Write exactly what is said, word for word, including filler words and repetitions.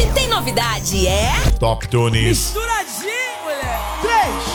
Hoje tem novidade, é? Top Tunes. Misturadinho, mulher. Três.